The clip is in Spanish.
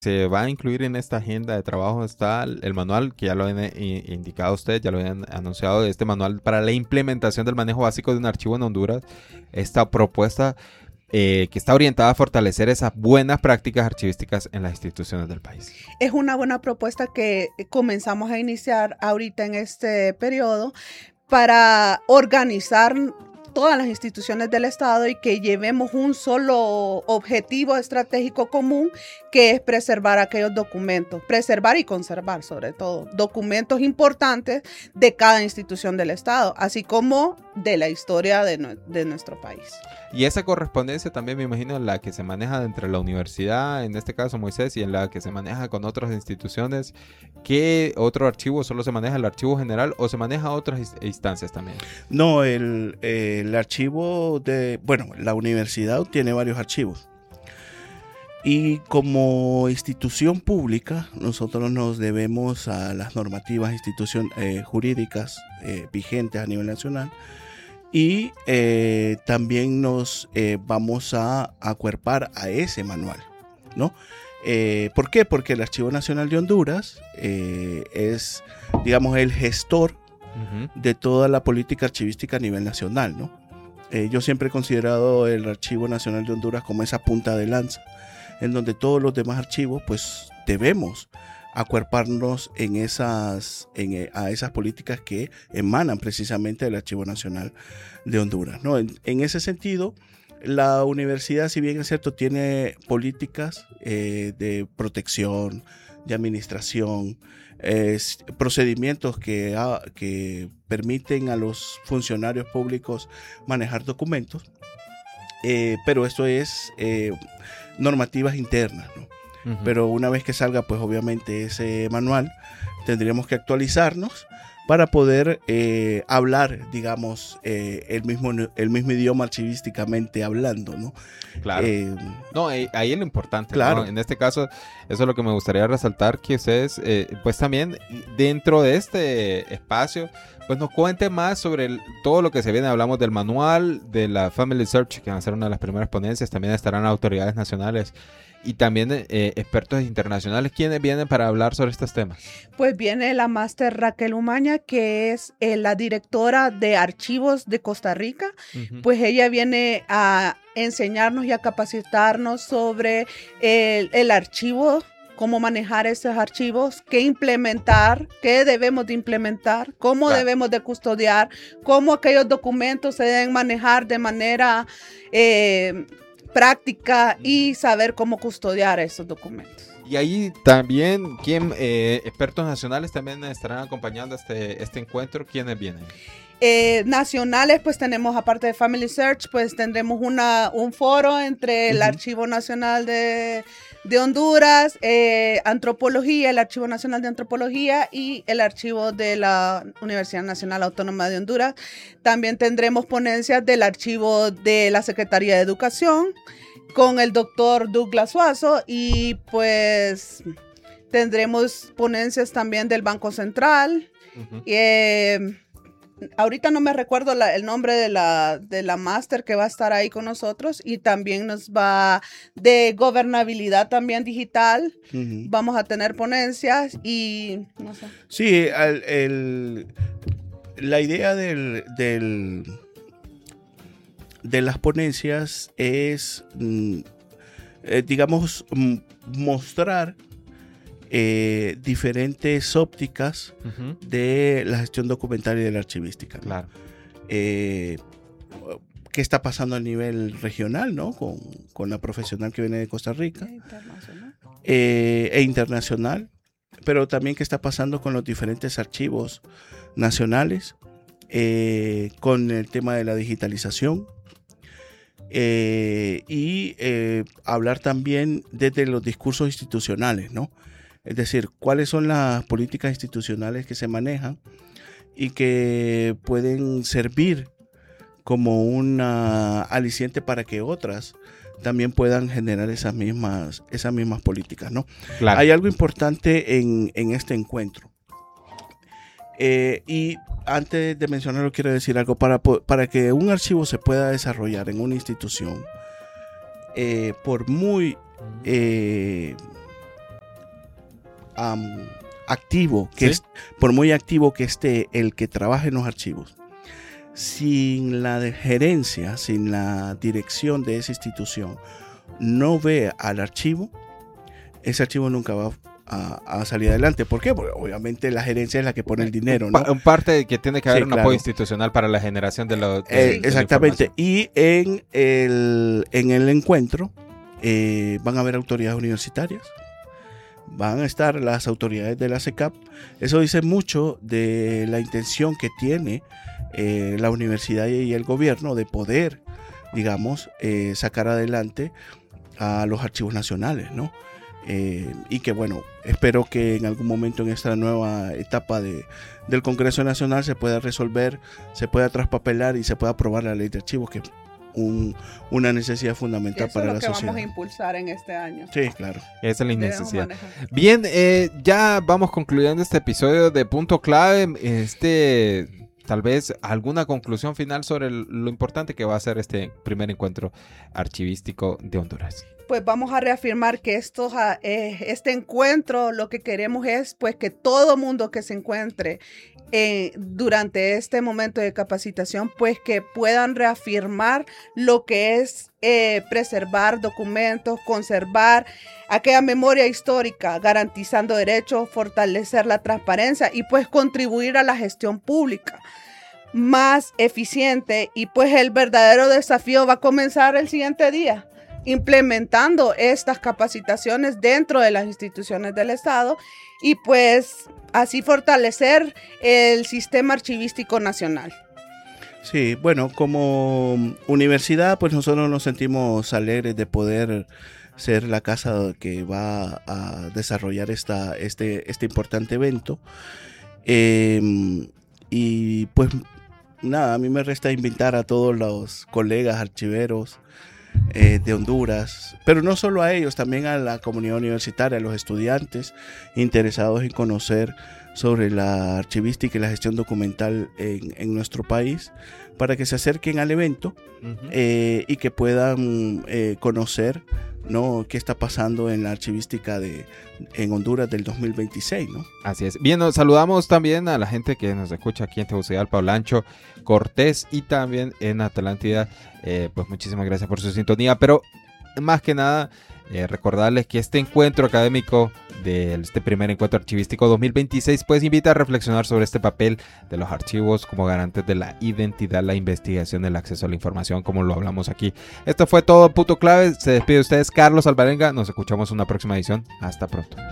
Se va a incluir en esta agenda de trabajo está el manual, que ya lo han indicado usted, ya lo habían anunciado, este manual para la implementación del manejo básico de un archivo en Honduras. Esta propuesta que está orientada a fortalecer esas buenas prácticas archivísticas en las instituciones del país. Es una buena propuesta que comenzamos a iniciar ahorita en este periodo para organizar todas las instituciones del Estado y que llevemos un solo objetivo estratégico común, que es preservar aquellos documentos, preservar y conservar sobre todo documentos importantes de cada institución del Estado, así como de la historia de nuestro país. Y esa correspondencia también me imagino en la que se maneja entre la universidad, en este caso Moisés, y en la que se maneja con otras instituciones. ¿Qué otro archivo? ¿Solo se maneja el archivo general o se maneja otras instancias también? No, el archivo la universidad tiene varios archivos. Y como institución pública, nosotros nos debemos a las normativas jurídicas vigentes a nivel nacional. Y también nos vamos a acuerpar a ese manual, ¿no? ¿Por qué? Porque el Archivo Nacional de Honduras es, digamos, el gestor de toda la política archivística a nivel nacional, ¿no? Yo siempre he considerado el Archivo Nacional de Honduras como esa punta de lanza, en donde todos los demás archivos, pues, debemos acuerparnos a esas políticas que emanan precisamente del Archivo Nacional de Honduras, ¿no? En ese sentido, la universidad, si bien es cierto, tiene políticas de protección, de administración, procedimientos que permiten a los funcionarios públicos manejar documentos, pero esto es normativas internas, ¿no? Pero una vez que salga, pues obviamente ese manual, tendríamos que actualizarnos para poder hablar, digamos, el mismo idioma archivísticamente hablando, ¿no? Claro. Ahí es lo importante, claro, ¿no? En este caso, eso es lo que me gustaría resaltar, que ustedes, pues también dentro de este espacio, pues nos cuenten más sobre todo lo que se viene. Hablamos del manual, de la Family Search, que van a ser una de las primeras ponencias. También estarán autoridades nacionales y también expertos internacionales. ¿Quiénes vienen para hablar sobre estos temas? Pues viene la máster Raquel Umaña, que es la directora de archivos de Costa Rica. Pues ella viene a enseñarnos y a capacitarnos sobre el archivo, cómo manejar esos archivos, qué implementar, qué debemos de implementar, cómo debemos de custodiar, cómo aquellos documentos se deben manejar de manera práctica y saber cómo custodiar esos documentos. Y ahí también, expertos nacionales también estarán acompañando este encuentro. ¿Quiénes vienen? Nacionales, pues tenemos, aparte de Family Search, pues tendremos un foro entre el Archivo Nacional de Honduras, Antropología, el Archivo Nacional de Antropología y el Archivo de la Universidad Nacional Autónoma de Honduras. También tendremos ponencias del Archivo de la Secretaría de Educación con el doctor Douglas Suazo, y pues tendremos ponencias también del Banco Central. Ahorita no me recuerdo el nombre de la máster que va a estar ahí con nosotros, y también nos va de gobernabilidad también digital. Vamos a tener ponencias y no sé. Sí, la idea de las ponencias es, digamos, mostrar diferentes ópticas de la gestión documental y de la archivística, ¿no? Claro. ¿Qué está pasando a nivel regional, ¿no? Con la profesional que viene de Costa Rica e internacional, pero también qué está pasando con los diferentes archivos nacionales, con el tema de la digitalización, y hablar también desde los discursos institucionales, ¿no? Es decir, cuáles son las políticas institucionales que se manejan y que pueden servir como un aliciente para que otras también puedan generar esas mismas políticas, ¿no? Claro. Hay algo importante en este encuentro. Y antes de mencionarlo, quiero decir algo. Para que un archivo se pueda desarrollar en una institución, por muy activo, por muy activo que esté el que trabaje en los archivos, sin la gerencia, sin la dirección de esa institución, no ve al archivo, ese archivo nunca va a salir adelante. ¿Por qué? Porque obviamente la gerencia es la que pone el dinero, ¿no? En parte que tiene que haber un claro. apoyo institucional para la generación de los... Exactamente. Y en el encuentro van a haber autoridades universitarias, van a estar las autoridades de la CECAP. Eso dice mucho de la intención que tiene la universidad y el gobierno de poder, digamos, sacar adelante a los archivos nacionales, ¿no? Y que bueno, espero que en algún momento en esta nueva etapa del Congreso Nacional se pueda resolver, se pueda traspapelar y se pueda aprobar la ley de archivos, que es una necesidad fundamental para la sociedad. Eso es lo que vamos a impulsar en este año. Sí, claro. Esa es la necesidad. Bien, ya vamos concluyendo este episodio de Punto Clave. Tal vez alguna conclusión final sobre lo importante que va a ser este primer encuentro archivístico de Honduras. Pues vamos a reafirmar que este encuentro, lo que queremos es pues que todo mundo que se encuentre durante este momento de capacitación, pues que puedan reafirmar lo que es preservar documentos, conservar aquella memoria histórica, garantizando derechos, fortalecer la transparencia y pues contribuir a la gestión pública más eficiente. Y pues el verdadero desafío va a comenzar el siguiente día, implementando estas capacitaciones dentro de las instituciones del Estado y pues así fortalecer el sistema archivístico nacional. Sí, bueno, como universidad pues nosotros nos sentimos alegres de poder ser la casa que va a desarrollar este importante evento. Y pues nada, a mí me resta invitar a todos los colegas archiveros de Honduras, pero no solo a ellos, también a la comunidad universitaria, a los estudiantes interesados en conocer sobre la archivística y la gestión documental en nuestro país, para que se acerquen al evento y que puedan conocer, ¿no?, qué está pasando en la archivística en Honduras del 2026, ¿no? Así es. Bien, nos saludamos también a la gente que nos escucha aquí en Tegucigalpa, Olancho, Cortés y también en Atlántida. Pues muchísimas gracias por su sintonía, pero más que nada recordarles que este encuentro académico de este primer encuentro archivístico 2026 pues invita a reflexionar sobre este papel de los archivos como garantes de la identidad, la investigación, el acceso a la información, como lo hablamos aquí. Esto fue todo, Punto Clave. Se despide de ustedes Carlos Alvarenga. Nos escuchamos en una próxima edición. Hasta pronto.